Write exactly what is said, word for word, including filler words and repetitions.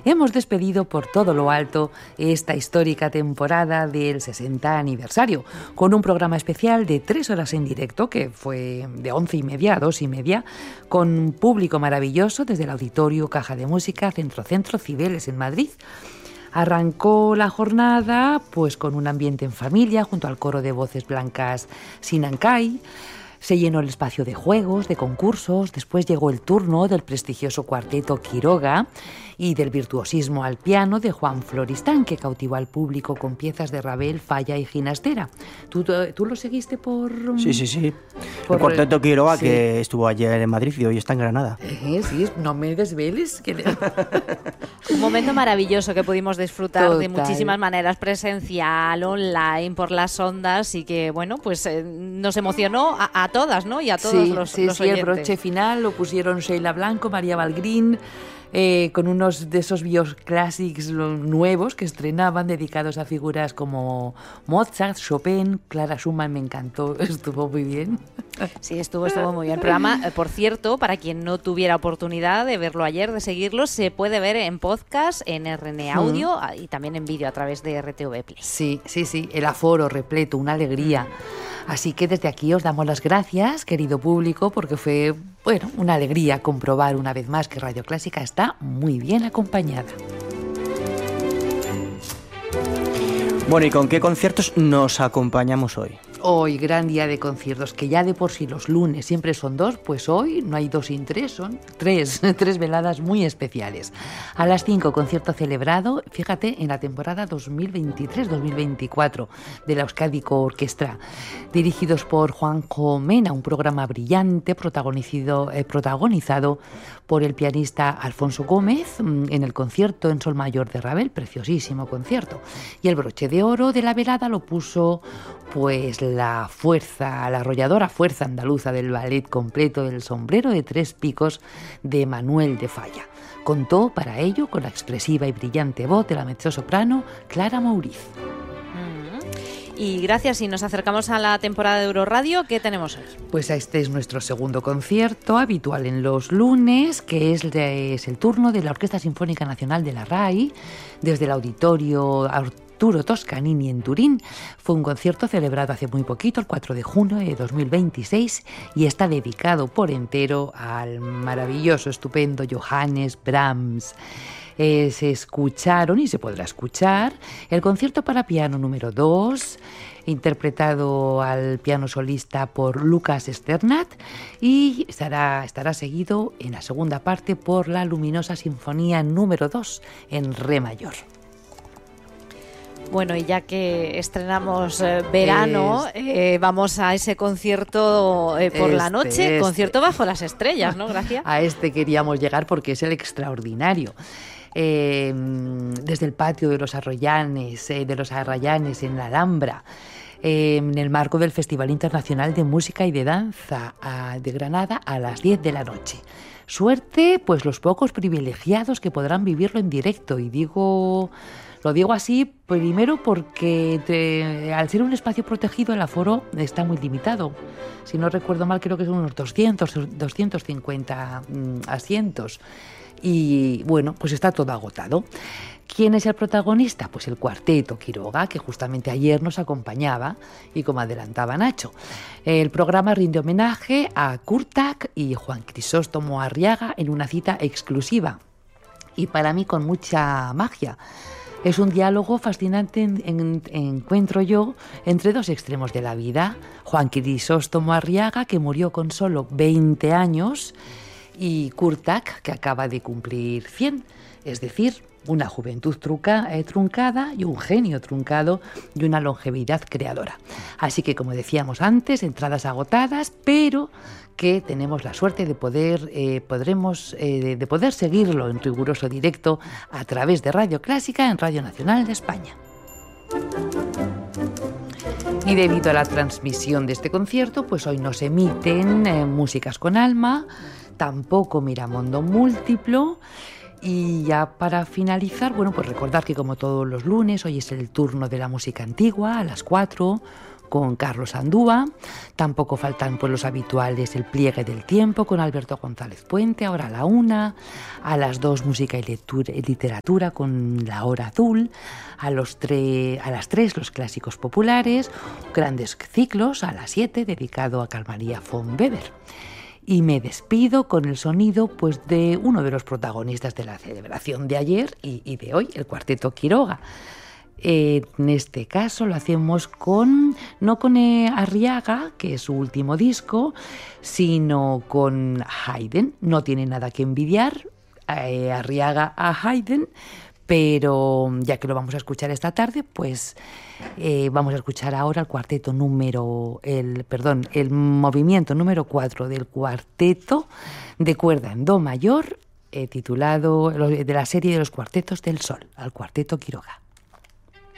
hemos despedido por todo lo alto esta histórica temporada del sesenta aniversario, con un programa especial de tres horas en directo, que fue de once y media a dos y media, con un público maravilloso desde el Auditorio Caja de Música Centro Centro Cibeles en Madrid. Arrancó la jornada pues con un ambiente en familia junto al coro de voces blancas Sinancay. Se llenó el espacio de juegos, de concursos, después llegó el turno del prestigioso cuarteto Quiroga y del virtuosismo al piano de Juan Floristán, que cautivó al público con piezas de Ravel, Falla y Ginastera. ¿Tú, tú lo seguiste por...? Sí, sí, sí. Por, el cuarteto Quiroga, sí, que estuvo ayer en Madrid y hoy está en Granada. Eh, sí, no me desveles. Que... Un momento maravilloso que pudimos disfrutar Total. de muchísimas maneras, presencial, online, por las ondas, y que, bueno, pues eh, nos emocionó a, a todas, ¿no? Y a todos sí, los, sí, los sí, oyentes. El broche final lo pusieron Sheila Blanco, María Valgrín, eh, con unos de esos bioclàssics nuevos que estrenaban, dedicados a figuras como Mozart, Chopin, Clara Schumann, me encantó, estuvo muy bien. Sí, estuvo, estuvo muy bien. El programa, por cierto, para quien no tuviera oportunidad de verlo ayer, de seguirlo, se puede ver en podcast, en R N Audio mm. y también en vídeo a través de R T V Play. Sí, sí, sí, el aforo repleto, una alegría. Así que desde aquí os damos las gracias, querido público, porque fue, bueno, una alegría comprobar una vez más que Radio Clásica está muy bien acompañada. Bueno, ¿y con qué conciertos nos acompañamos hoy? Hoy, gran día de conciertos, que ya de por sí los lunes siempre son dos, pues hoy no hay dos sin tres, son tres, tres veladas muy especiales. A las cinco, concierto celebrado, fíjate, en la temporada dos mil veintitrés dos mil veinticuatro de la Euskadiko Orquestra, dirigidos por Juanjo Mena, un programa brillante protagonizado, eh, protagonizado por el pianista Alfonso Gómez, en el concierto en sol mayor de Ravel, preciosísimo concierto. Y el broche de oro de la velada lo puso pues la fuerza, la arrolladora fuerza andaluza del ballet completo del Sombrero de Tres Picos de Manuel de Falla. Contó para ello con la expresiva y brillante voz de la mezzosoprano Clara Mouriz. Y gracias, y nos acercamos a la temporada de Euroradio. ¿Qué tenemos hoy? Pues este es nuestro segundo concierto, habitual en los lunes, que es, de, es el turno de la Orquesta Sinfónica Nacional de la R A I, desde el Auditorio Arturo Toscanini en Turín. Fue un concierto celebrado hace muy poquito, el cuatro de junio de dos mil veintiséis, y está dedicado por entero al maravilloso, estupendo Johannes Brahms. Eh, se escucharon y se podrá escuchar el concierto para piano número dos, interpretado al piano solista por Lucas Sternat, y estará, estará seguido en la segunda parte por la luminosa sinfonía número dos en re mayor. Bueno, y ya que estrenamos eh, verano, es... eh, vamos a ese concierto eh, por este, la noche, este. concierto bajo las estrellas, ¿no, Gracia? A este queríamos llegar porque es el extraordinario. Eh, desde el patio de los Arroyanes, eh, de los Arrayanes en la Alhambra, eh, en el marco del Festival Internacional de Música y de Danza a, de Granada a las diez de la noche. Suerte, pues los pocos privilegiados que podrán vivirlo en directo, y digo... Lo digo así, primero porque te, al ser un espacio protegido el aforo está muy limitado. Si no recuerdo mal, creo que son unos doscientos, doscientos cincuenta mm, asientos. Y bueno, pues está todo agotado. ¿Quién es el protagonista? Pues el cuarteto Quiroga, que justamente ayer nos acompañaba, y como adelantaba Nacho. El programa rinde homenaje a Kurtak y Juan Crisóstomo Arriaga en una cita exclusiva, y para mí con mucha magia. Es un diálogo fascinante, en, en, encuentro yo, entre dos extremos de la vida. Juan Crisóstomo Arriaga, que murió con solo veinte años, y Kurtak, que acaba de cumplir cien, es decir, una juventud truca, eh, truncada y un genio truncado y una longevidad creadora. Así que, como decíamos antes, entradas agotadas, pero que tenemos la suerte de poder, eh, podremos, eh, de poder seguirlo en riguroso directo a través de Radio Clásica en Radio Nacional de España. Y debido a la transmisión de este concierto, pues hoy no se emiten eh, músicas con alma, tampoco Miramondo Múltiplo. Y ya para finalizar, bueno, pues recordar que como todos los lunes, hoy es el turno de la música antigua a las cuatro, con Carlos Andúa. Tampoco faltan pues los habituales El pliegue del tiempo con Alberto González Puente, ahora a la una, a las dos Música y, lectura, y literatura con La hora azul, a, los tre- a las tres los clásicos populares, Grandes ciclos a las siete dedicado a Carl Maria von Weber. Y me despido con el sonido pues de uno de los protagonistas de la celebración de ayer y, y de hoy, el Cuarteto Quiroga. Eh, en este caso lo hacemos con, no con eh, Arriaga, que es su último disco, sino con Haydn. No tiene nada que envidiar eh, Arriaga a Haydn, pero ya que lo vamos a escuchar esta tarde, pues eh, vamos a escuchar ahora el cuarteto número, el perdón, el movimiento número cuatro del cuarteto de cuerda en do mayor, eh, titulado de la serie de los cuartetos del Sol, al Cuarteto Quiroga.